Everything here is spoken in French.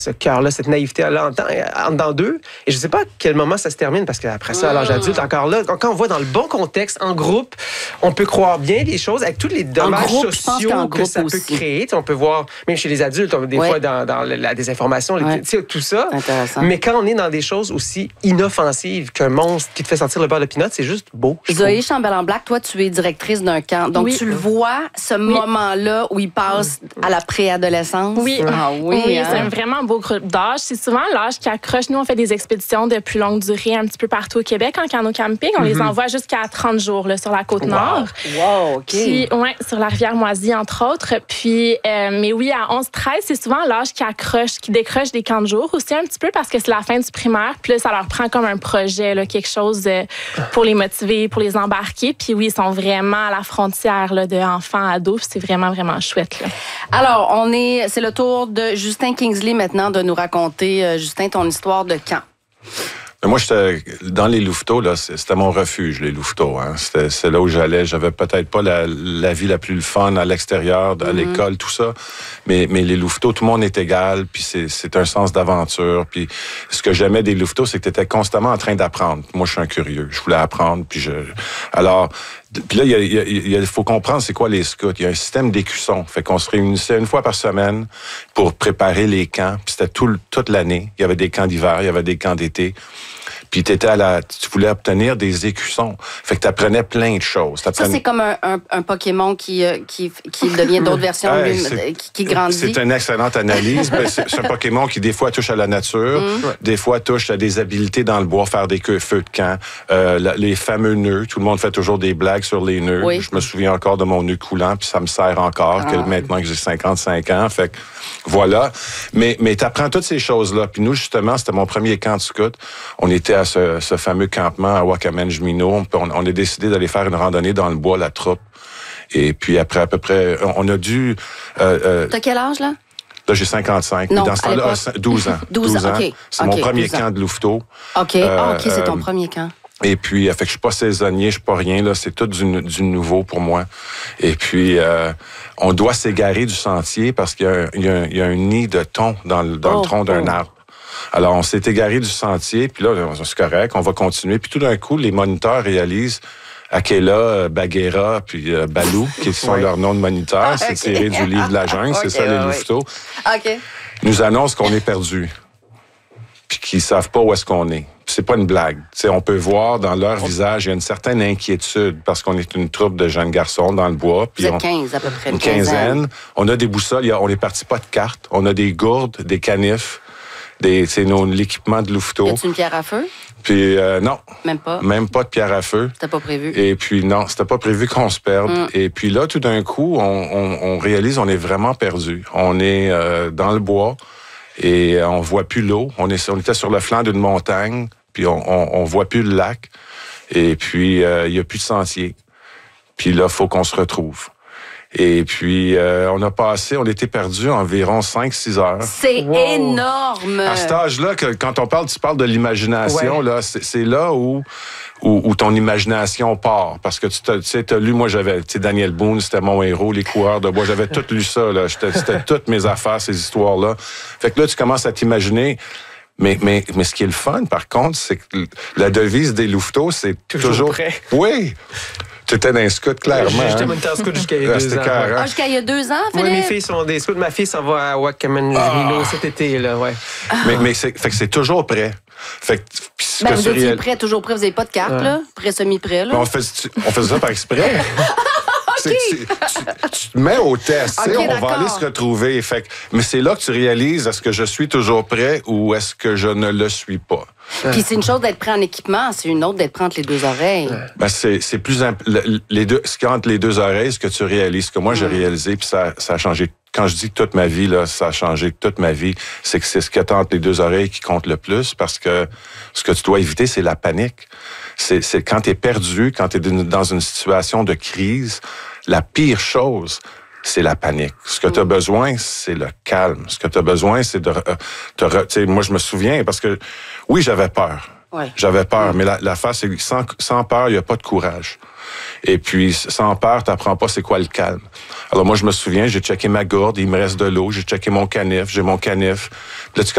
ce cœur-là, cette naïveté-là en dedans d'eux. Et je ne sais pas à quel moment ça se termine, parce qu'après ça, à l'âge adulte, encore là, quand on voit dans le bon contexte, en groupe, on peut croire bien les choses avec tous les dommages sociaux que ça peut créer. On peut voir, même chez les adultes, des fois dans la désinformation, tout ça. Mais quand on est dans des choses aussi inoffensives qu'un monstre qui te fait sentir le beurre de pinot, c'est juste beau. Zoé Chambellan-Black, toi, tu es directrice d'un camp. Donc, tu le vois, ce moment-là où il passe à la préadolescence. Oui, c'est vraiment un beau groupe d'âge. C'est souvent l'âge qui accroche. Nous, on fait des expéditions de plus longue durée un petit peu partout au Québec en canot-camping. On les envoie jusqu'à 30 jours là, sur la Côte-Nord. Wow, OK. Puis, sur la rivière Moisy, entre autres. Puis, mais oui, à 11-13, c'est souvent l'âge qui accroche, qui décroche des camps de jour aussi un petit peu parce que c'est la fin du primaire. Puis là, ça leur prend comme un projet, là, quelque chose pour les motiver, pour les embarquer. Puis oui, ils sont vraiment à la frontière là, de enfants à ados. C'est vraiment, vraiment chouette. Là. Alors, c'est le tour de Justin Kingsley maintenant de nous raconter, Justin, ton histoire de camp. Moi, j'étais dans les louveteaux, là, c'était mon refuge, les louveteaux. Hein. C'est là où j'allais. J'avais peut-être pas la vie la plus fun à l'extérieur, à l'école, tout ça. Mais les louveteaux, tout le monde est égal, puis c'est un sens d'aventure. Puis ce que j'aimais des louveteaux, c'est que tu étais constamment en train d'apprendre. Moi, je suis un curieux. Je voulais apprendre, alors... Puis là, il faut comprendre c'est quoi les scouts. Il y a un système d'écussons. Fait qu'on se réunissait une fois par semaine pour préparer les camps. Puis c'était toute l'année. Il y avait des camps d'hiver, il y avait des camps d'été. Puis tu voulais obtenir des écussons. Fait que tu apprenais plein de choses. Ça, c'est comme un Pokémon qui devient d'autres versions, qui grandit. C'est une excellente analyse. C'est un Pokémon qui, des fois, touche à la nature, des fois, touche à des habiletés dans le bois, faire des feux de camp, les fameux nœuds. Tout le monde fait toujours des blagues sur les nœuds. Oui. Je me souviens encore de mon nœud coulant, puis ça me sert encore, maintenant que j'ai 55 ans. Fait que, voilà. Mais tu apprends toutes ces choses-là. Puis nous, justement, c'était mon premier camp de scout. On était à ce fameux campement à Wakamen-Jemino. On a décidé d'aller faire une randonnée dans le bois, la troupe. Et puis après, à peu près, on a dû... T'as quel âge, là? Là, j'ai 55. Non, dans ce temps-là, 12 ans. 12 ans, OK. C'est mon premier camp de louveteau. OK, c'est ton premier camp. Et puis, fait que je suis pas saisonnier, je suis pas rien, là. C'est tout du nouveau pour moi. Et puis, on doit s'égarer du sentier parce qu'il y a un nid de thon dans le tronc d'un arbre. Alors, on s'est égaré du sentier, puis là, c'est correct, on va continuer. Puis tout d'un coup, les moniteurs réalisent Akela, Bagheera, puis Balou, qui sont leurs noms de moniteurs. C'est tiré du livre de la jungle, c'est ça, les louveteaux. OK. Nous annoncent qu'on est perdus, puis qu'ils savent pas où est-ce qu'on est. Puis c'est pas une blague. T'sais, on peut voir dans leur visage, il y a une certaine inquiétude, parce qu'on est une troupe de jeunes garçons dans le bois. Puis vous êtes 15, à peu près. Une quinzaine. On a des boussoles, on est parti pas de cartes. On a des gourdes, des canifs. C'est l'équipement de louveteau. Y a-tu une pierre à feu? Puis non. Même pas? Même pas de pierre à feu. C'était pas prévu? Et puis non, c'était pas prévu qu'on se perde. Et puis là, tout d'un coup, on réalise on est vraiment perdu. On est dans le bois et on voit plus l'eau. On était sur le flanc d'une montagne, puis on voit plus le lac. Et puis, il y a plus de sentier. Puis là, faut qu'on se retrouve. Et puis, on était perdus environ 5-6 heures. C'est énorme! À cet âge-là, quand tu parles de l'imagination, là, c'est là où ton imagination part. Parce que t'as lu, moi, Daniel Boone, c'était mon héros, Les coureurs de bois. J'avais tout lu ça, là. C'était toutes mes affaires, ces histoires-là. Fait que là, tu commences à t'imaginer. Mais ce qui est le fun, par contre, c'est que la devise des louveteaux, c'est toujours prêt. Oui! Tu étais dans un scout, clairement. J'étais moniteur scout jusqu'à il y a 2 ans. Jusqu'à il y a 2 ans, Philippe? Oui, mes filles sont des scouts. Ma fille s'en va à Wakamen-Jemino cet été, là, ouais. Mais fait que c'est toujours prêt. Fait que, vous étiez prêt, toujours prêt. Vous n'avez pas de carte, là? Prêt, semi-prêt, là? On faisait ça par exprès. Okay. Tu te mets au test, on va aller se retrouver. Mais c'est là que tu réalises, est-ce que je suis toujours prêt ou est-ce que je ne le suis pas? Puis c'est une chose d'être prêt en équipement, c'est une autre d'être prêt entre les 2 oreilles. Ben c'est plus les deux, ce qui est entre les 2 oreilles, ce que tu réalises, ce que moi j'ai réalisé, puis ça a changé. Quand je dis toute ma vie, là, ça a changé toute ma vie, c'est que c'est ce qui est entre les 2 oreilles qui compte le plus, parce que ce que tu dois éviter, c'est la panique. C'est quand t'es perdu, quand t'es dans une situation de crise, la pire chose, c'est la panique. Ce que tu as besoin, c'est le calme. Ce que tu as besoin, c'est moi, je me souviens, parce que, oui, j'avais peur. Ouais. J'avais peur, mais la face, c'est que sans peur, il n'y a pas de courage. Et puis, sans peur, t'apprends pas c'est quoi le calme. Alors moi, je me souviens, j'ai checké ma gourde, il me reste de l'eau, j'ai checké mon canif, j'ai mon canif. Puis là,